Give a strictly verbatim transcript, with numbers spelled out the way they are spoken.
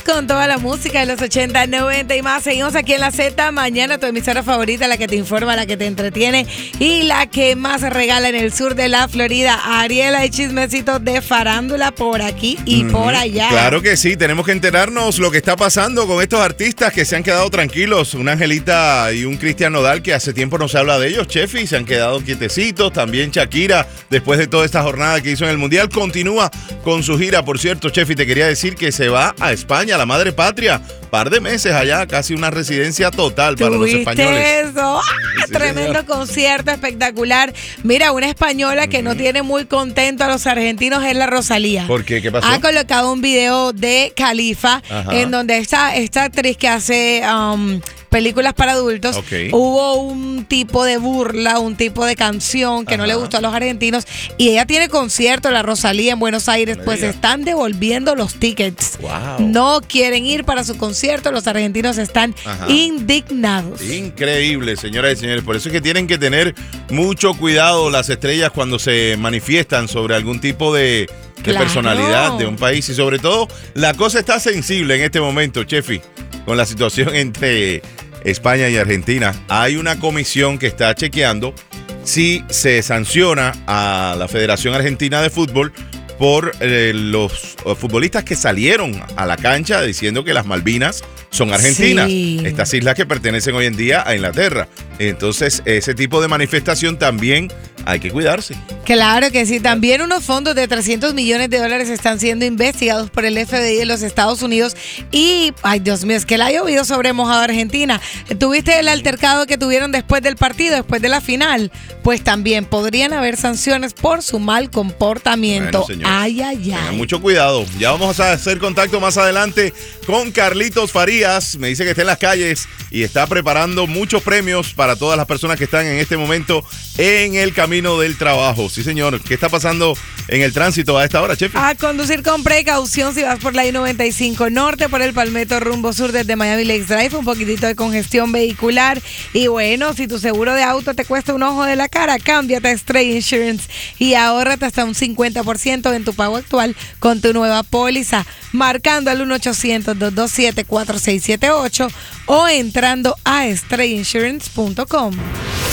con toda la música de los ochenta, noventa y más. Seguimos aquí en la Z, mañana tu emisora favorita, la que te informa, la que te entretiene y la que más regala en el sur de la Florida. Ariela, hay chismecitos de farándula por aquí y mm, por allá. Claro que sí, tenemos que enterarnos lo que está pasando con estos artistas que se han quedado tranquilos. Una Angelita y un Cristian Nodal que hace tiempo no se habla de ellos, Chefi, se han quedado quietecitos. También Shakira, después de toda esta jornada que hizo en el Mundial, continúa con su gira. Por cierto, Chefi, te quería decir que se va a España, la madre patria. Par de meses allá, casi una residencia total para los españoles. Eso? ¡Ah! Sí, tremendo señor. Concierto espectacular. Mira, una española que uh-huh. no tiene muy contento a los argentinos es la Rosalía. ¿Por qué? ¿Qué pasó? Ha colocado un video de Khalifa, ajá, en donde esta, esta actriz que hace um, películas para adultos, okay, hubo un tipo de burla, un tipo de canción que ajá. no le gustó a los argentinos, y ella tiene concierto, la Rosalía, en Buenos Aires, no pues diga. Están devolviendo los tickets. Wow. No quieren ir para su concierto, los argentinos están ajá. indignados. Increíble, señoras y señores, por eso es que tienen que tener mucho cuidado las estrellas cuando se manifiestan sobre algún tipo de, de claro. personalidad de un país, y sobre todo la cosa está sensible en este momento, Chefi, con la situación entre España y Argentina. Hay una comisión que está chequeando si se sanciona a la Federación Argentina de Fútbol por eh, los futbolistas que salieron a la cancha diciendo que las Malvinas son argentinas, sí. estas islas que pertenecen hoy en día a Inglaterra. Entonces, ese tipo de manifestación también hay que cuidarse. Claro que sí. También unos fondos de trescientos millones de dólares están siendo investigados por el F B I de los Estados Unidos. Y, ay Dios mío, es que le ha llovido sobre mojado a Argentina. ¿Tuviste el altercado que tuvieron después del partido, después de la final? Pues también podrían haber sanciones por su mal comportamiento. Bueno, ay, ay, ay. Tengan mucho cuidado. Ya vamos a hacer contacto más adelante con Carlitos Farías. Me dice que está en las calles y está preparando muchos premios para todas las personas que están en este momento en el camino del trabajo. Sí, señor. ¿Qué está pasando en el tránsito a esta hora, Chef? A conducir con precaución si vas por la I noventa y cinco Norte, por el Palmetto rumbo sur desde Miami Lakes Drive, un poquitito de congestión vehicular. Y bueno, si tu seguro de auto te cuesta un ojo de la cara, cámbiate a Stray Insurance y ahórrate hasta un cincuenta por ciento en tu pago actual con tu nueva póliza, marcando al uno ochocientos, dos dos siete, cuatro seis siete ocho o entrando a stray insurance punto com.